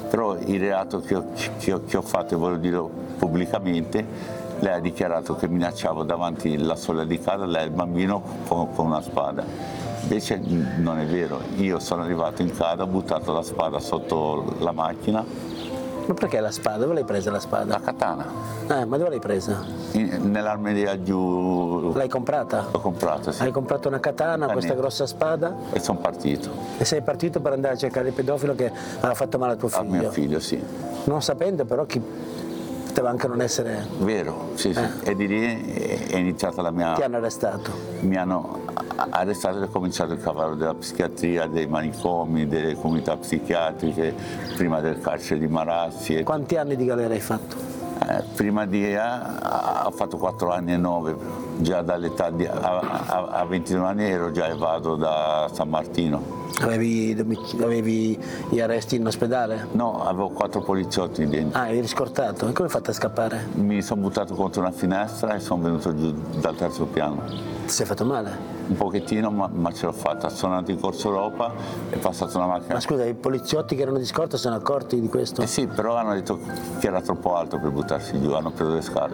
però il reato che ho fatto, e voglio dirlo pubblicamente, lei ha dichiarato che minacciavo davanti alla soglia di casa, lei e il bambino con una spada. Invece non è vero, io sono arrivato in casa, ho buttato la spada sotto la macchina. Ma perché la spada? Dove l'hai presa la spada? La katana. Ma dove l'hai presa? Nell'armeria giù. L'hai comprata? L'ho comprata, sì. Hai comprato una katana, questa grossa spada? E sono partito. E sei partito per andare a cercare il pedofilo che aveva fatto male a tuo figlio? A mio figlio, sì. Non sapendo però chi poteva anche non essere... Vero, sì, sì. E di lì è iniziata la mia... Ti hanno arrestato? Mi hanno arrestato e è cominciato il cavallo della psichiatria, dei manicomi, delle comunità psichiatriche, prima del carcere di Marassi. Quanti anni di galera hai fatto? Prima ho fatto 4 anni e 9, già dall'età a 22 anni ero già evado da San Martino. Avevi gli arresti in ospedale? No, avevo 4 poliziotti dentro. Ah, eri scortato? E come hai fatto a scappare? Mi sono buttato contro una finestra e sono venuto giù dal 3° piano. Ti sei fatto male? Un pochettino, ma ce l'ho fatta. Sono andato in Corso Europa, è passata una macchina. Ma scusa, i poliziotti che erano di scorta sono accorti di questo? Eh sì, però hanno detto che era troppo alto per buttarsi giù, hanno preso le scale.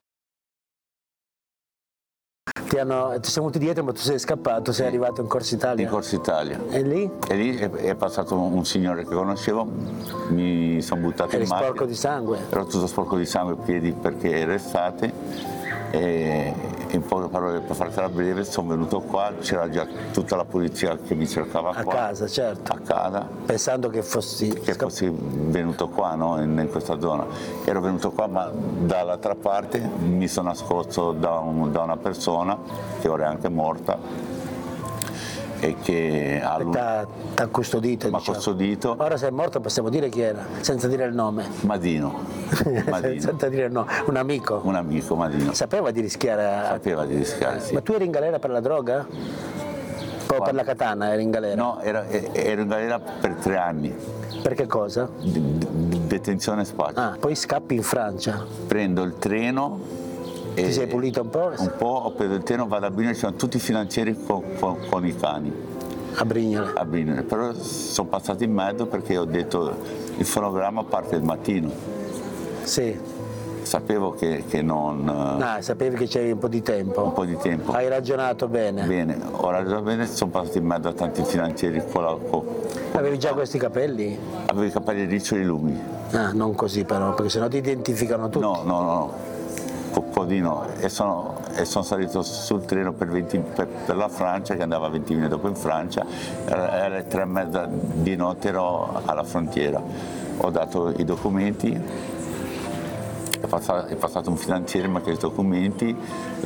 Ti sei venuti dietro, ma tu sei scappato, sei arrivato in Corso Italia? In Corso Italia. E lì? E lì è passato un signore che conoscevo, mi sono buttato in macchina. Eri sporco di sangue? Ero tutto sporco di sangue, piedi perché era estate. E in poche parole, per fartela breve, sono venuto qua, c'era già tutta la polizia che mi cercava qua. A casa, certo. A casa. Pensando che fossi venuto qua, no? in questa zona. Ero venuto qua, ma dall'altra parte mi sono nascosto da una persona che ora è anche morta e che t'ha custodito. Mi ha custodito. Ora sei morto, possiamo dire chi era, senza dire il nome. Madino. Senza dire il nome. Un amico? Un amico, Madino. Sapeva di rischiare? Sapeva di rischiare, sì. Ma tu eri in galera per la droga? O per la katana eri in galera? No, ero in galera per 3 anni. Per che cosa? Detenzione spaccio. Ah, poi scappi in Francia. Prendo il treno. Ti sei pulito un po'? Un po', ho preso il treno, vado a Brindisi, ci sono tutti i finanzieri con i cani. A Brindisi? A Brindisi, però sono passato in mezzo perché ho detto il fonogramma parte il mattino. Sì. Sapevo che non... sapevi che c'avevi un po' di tempo? Un po' di tempo. Hai ragionato bene? Bene, ho ragionato bene, sono passato in mezzo a tanti finanzieri. Avevi già questi capelli? Avevo i capelli riccioli lunghi. Non così però, perché sennò ti identificano tutti. No. Un po' di no, e sono salito sul treno per la Francia, che andava 20 minuti dopo in Francia, era alle 3:30 di notte, ero alla frontiera, ho dato i documenti, è passato un finanziere, mi ha chiesto i documenti,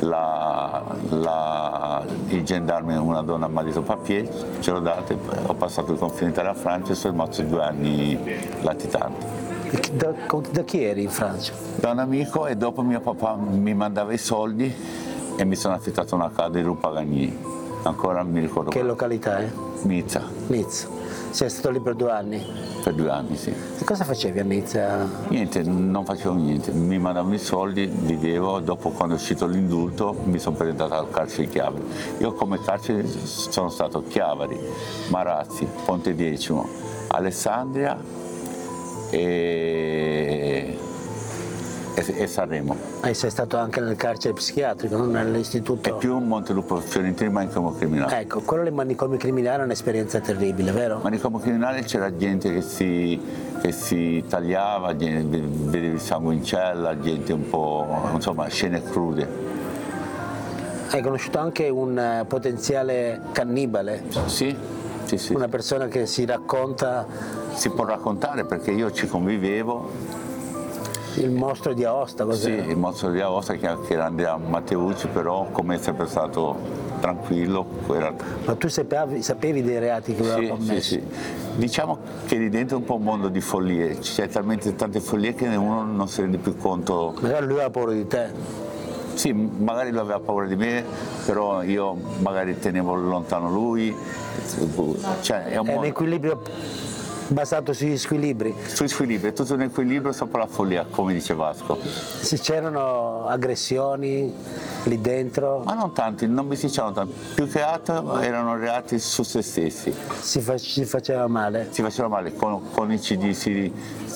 il gendarme, una donna mi ha detto papier, ce l'ho dato, ho passato il confine Italia-Francia e sono rimasto 2 anni latitante. Da chi eri in Francia? Da un amico, e dopo mio papà mi mandava i soldi e mi sono affittato una casa di Rue Pagani. Ancora mi ricordo. Che località è? Nizza. Nizza. Sei stato lì per 2 anni? Per 2 anni, sì. E cosa facevi a Nizza? Niente, non facevo niente. Mi mandavano i soldi, vivevo, dopo quando è uscito l'indulto mi sono presentato al carcere di Chiavari. Io come carcere sono stato Chiavari, Marassi, Ponte Decimo, Alessandria e Sanremo. E sei stato anche nel carcere psichiatrico, non nell'istituto? E più Montelupo Fiorentino, manicomio criminale. Ecco, quello dei manicomi criminali è un'esperienza terribile, vero? Manicomio criminale c'era gente che si tagliava, vedevi il sangue in cella, gente un po', insomma, scene crude. Hai conosciuto anche un potenziale cannibale? Sì. Una persona che si racconta... Si può raccontare perché io ci convivevo. Il mostro di Aosta, cos'era? Sì, il mostro di Aosta che era Andrea Matteucci, però come è sempre stato tranquillo. Ma tu sapevi dei reati che aveva commesso? Sì. Diciamo che lì dentro è un po' un mondo di follie, c'è talmente tante follie che uno non si rende più conto. Magari lui aveva paura di te. Sì, magari lui aveva paura di me, però io magari tenevo lontano lui. È un equilibrio basato sugli squilibri. Sugli squilibri, è tutto un equilibrio sopra la follia, come dice Vasco. Se c'erano aggressioni lì dentro? Ma non tanti, non mi si dicevano tanti, più che altro erano reati su se stessi. Si faceva male? Si faceva male, con i CD